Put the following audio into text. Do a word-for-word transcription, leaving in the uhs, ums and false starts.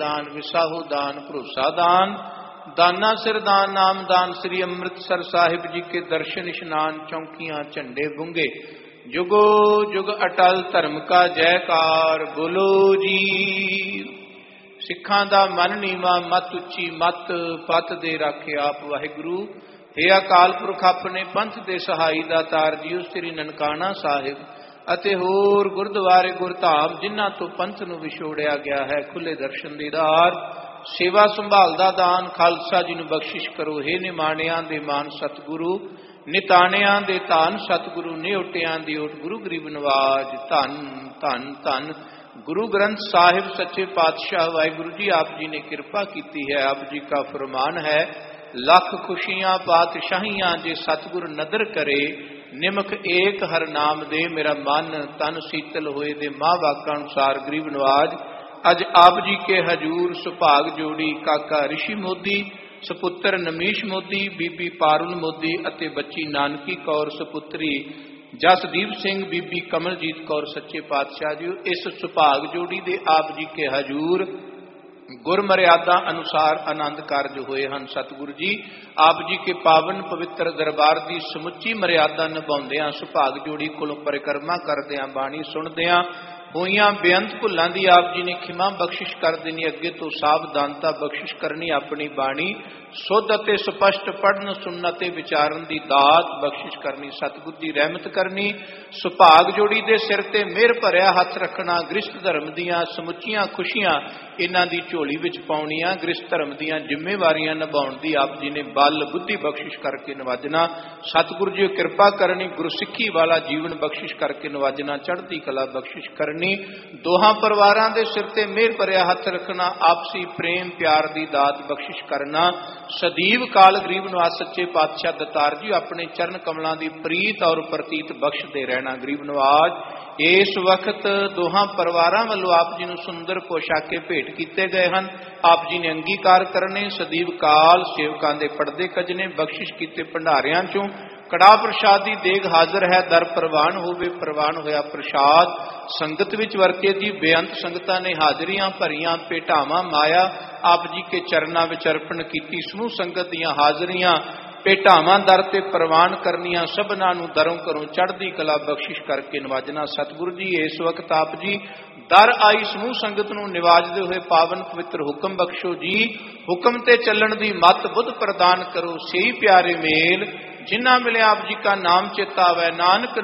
दान विसाहु दान भरोसा दान दाना सिर दान नाम दान। श्री अमृतसर साहिब जी के दर्शन इशनान चौकियां झंडे बुंगे जुगो जुग अटल धर्म का जयकार बोलो जी। सिखां दा मन नीवा मत उच्ची मत पत दे राखे आप वाहिगुरु। हे अकाल पुरख अपने पंथ दे सहाई दातार जीओ श्री ननकाना साहिब ਅਤੇ ਹੋਰ ਗੁਰਦੁਆਰੇ ਗੁਰਧਾਮ ਜਿਨ੍ਹਾਂ ਤੋਂ ਪੰਥ ਨੂੰ ਵਿਛੋੜਿਆ ਗਿਆ ਹੈ ਖੁੱਲੇ ਦਰਸ਼ਨ ਦੀਦਾਰ ਸੇਵਾ ਸੰਭਾਲ ਦਾ ਦਾਨ ਖਾਲਸਾ ਜੀ ਨੂੰ ਬਖਸ਼ਿਸ਼ ਕਰੋ। हे ਨਿਮਾਣਿਆਂ ਦੇ ਮਾਨ ਸਤਿਗੁਰੂ ਨਿਤਾਣਿਆਂ ਦੇ ਧੰਨ ਸਤਿਗੁਰੂ ਨਿਉਟਿਆਂ ਦੀ ਓਟ ਗੁਰੂ ਗਰੀਬ ਨਵਾਜ ਧੰਨ ਧੰਨ ਧੰਨ गुरु ग्रंथ साहिब सच्चे पातशाह वाहिगुरु जी आप जी ने कृपा की है। आप जी का फरमान है लख खुशियां पातशाहियां जे सतगुर नदर करे निमक एक हर नाम दे मेरा मन तन शीतल होए दे। माँ वाका अनुसार गरीब नवाज अज आप जी के हजूर सुभाग जोड़ी काका ऋषि मोदी सपुत्र नमीश मोदी बीबी पारुल मोदी अते बच्ची नानकी कौर सपुत्री जसदीप सिंह बीबी कमलजीत कौर सच्चे पातशाह जी इस सुभाग जोड़ी दे आप जी के हजूर गुर मर्यादा अनुसार आनंद कारज होए हैं। सतगुरु जी आप जी के पावन पवित्र दरबार की समुची मर्यादा निभाउंदियां सुभाग जोड़ी कोलों परिक्रमा करदियां बाणी सुनदियां होइयां बेअंत भुलां दी आप जी ने खिमा बख्शिश कर देनी। अगे तो सावधानता बख्शिश करनी अपनी बाणी शुद्ध अते स्पष्ट पढ़न सुनन ते विचारन दी दात बख्शिश करनी। सतगुर दी रहमत करनी सुभाग जोड़ी दे सिर ते मेहर भरिया हथ रखना। गृहस्थ धर्म दीयां समुचियां खुशियां इन्हां दी झोली विच पाउणियां गृहस्थ धर्म दीयां जिम्मेवारियां निभाउण दी आप जी ने बल बुद्धि बख्शिश करके नवाजना। सतगुरु जी कृपा करनी गुरसिੱਖੀ वाला जीवन बख्शिश करके नवाजना। चढ़ती कला बख्शिश करनी दोहां परिवारां दे सिर ते मेहर भरिया हथ रखना। आपसी प्रेम प्यार दी दात बख्शिश करना। सदीव काल गरीब नवाज सच्चे पातशाह दतार जी अपने चरण कमलों की प्रीत और प्रतीत बख्शते रहना। गरीब नवाज इस वक्त दोहां परिवारां वल्लों आप जी नूं सुंदर पोशाके भेंट किए गए हैं। आप जी ने अंगीकार करने। सदीव काल सेवकां दे पड़दे कजने बख्शिश किए भंडारियां चों कड़ा प्रसाद की देग हाजिर है। दर प्रवान होवे प्रवान होया प्रसाद संगत विच वरते जी। बेअंत संगतां ने हाजरियां भरियां भेटावां माया आप जी के चरनां विच अर्पण कीती। समूह संगत दीयां हाजरियां भेटावां दर ते प्रवान करनियां सबनां नूं दरों घरों चढ़दी कला बख्शिश करके नवाजना। सतगुरु जी इस वक्त आप जी दर आई समूह संगत नूं निवाजदे होए पावन पवित्र हुक्म बख्शो जी। हुक्म ते चलण दी मत बुद्ध प्रदान करो। सही प्यारे मेल जिन्ना मिले आप जी का नाम चेता आवे नानक